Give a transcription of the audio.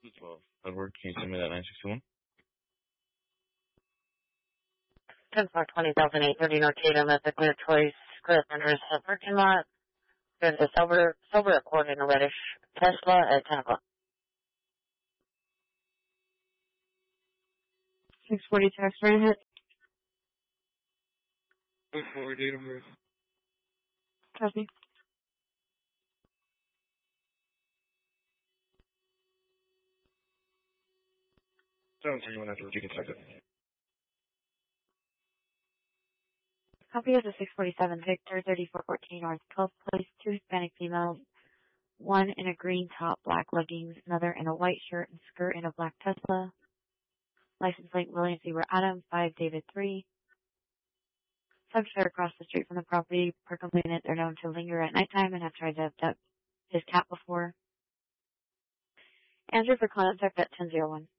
212. Edward, can you send me that 961? 10/4/20,830 North Tatum at the Clear Choice Clear Center's parking lot. There's a silver Accord in a reddish Tesla at 10 o'clock. 640 tax rate hit. 4 date of birth. Copy. 731 after you can check it. Copy of the 647 Victor 3414 North 12th Place. 2 Hispanic females. 1 in a green top, black leggings. Another in a white shirt and skirt in a black Tesla. License plate William Seaver Adams, 5 David 3. Subjects are across the street from the property. Per complainant, they're known to linger at nighttime and have tried to abduct his cat before. Answer for contact at 1001.